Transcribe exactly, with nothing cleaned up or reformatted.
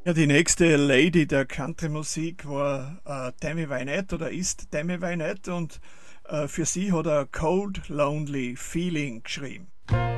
Ja, die nächste Lady der Country-Musik war äh, Tammy Wynette oder ist Tammy Wynette und äh, für sie hat er Cold Lonely Feeling geschrieben.